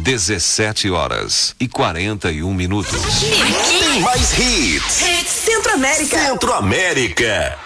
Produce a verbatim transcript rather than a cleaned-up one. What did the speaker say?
dezessete horas e quarenta e um minutos. Tem mais hits. Hits Centro-América. Centro-América.